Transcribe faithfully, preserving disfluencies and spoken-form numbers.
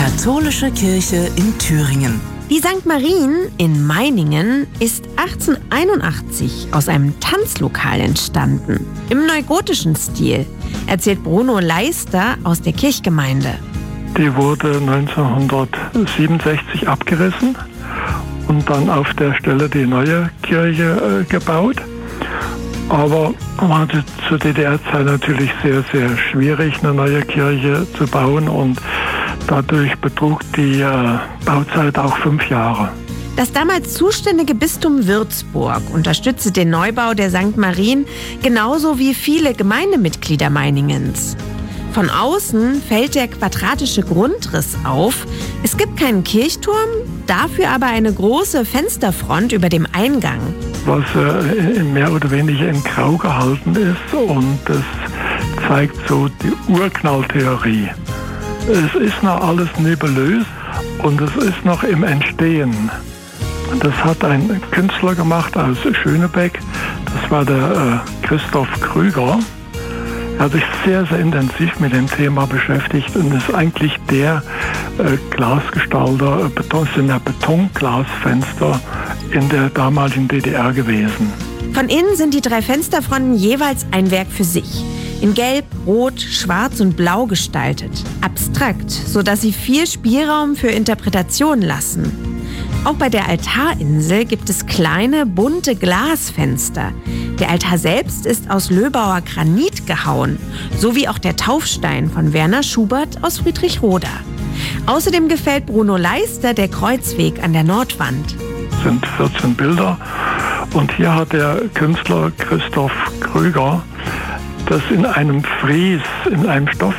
Katholische Kirche in Thüringen. Die Sankt Marien in Meiningen ist achtzehnhunderteinundachtzig aus einem Tanzlokal entstanden. Im neugotischen Stil, erzählt Bruno Leister aus der Kirchgemeinde. Die wurde neunzehnhundertsiebenundsechzig abgerissen und dann auf der Stelle die neue Kirche äh, gebaut. Aber war zur D D R-Zeit natürlich sehr, sehr schwierig, eine neue Kirche zu bauen, und dadurch betrug die äh, Bauzeit auch fünf Jahre. Das damals zuständige Bistum Würzburg unterstützte den Neubau der Sankt Marien genauso wie viele Gemeindemitglieder Meiningens. Von außen fällt der quadratische Grundriss auf. Es gibt keinen Kirchturm, dafür aber eine große Fensterfront über dem Eingang. Was äh, mehr oder weniger in Grau gehalten ist, und das zeigt so die Urknalltheorie. Es ist noch alles nebulös und es ist noch im Entstehen. Das hat ein Künstler gemacht aus Schönebeck. Das war der äh, Christoph Krüger. Er hat sich sehr, sehr intensiv mit dem Thema beschäftigt und ist eigentlich der äh, Glasgestalter, Beton, sind ja Betonglasfenster in der damaligen D D R gewesen. Von innen sind die drei Fensterfronten jeweils ein Werk für sich. In Gelb, Rot, Schwarz und Blau gestaltet. Abstrakt, sodass sie viel Spielraum für Interpretation lassen. Auch bei der Altarinsel gibt es kleine, bunte Glasfenster. Der Altar selbst ist aus Löbauer Granit gehauen, sowie auch der Taufstein von Werner Schubert aus Friedrichroda. Außerdem gefällt Bruno Leister der Kreuzweg an der Nordwand. Es sind vierzehn Bilder, und hier hat der Künstler Christoph Krüger das in einem Fries, in einem Stoff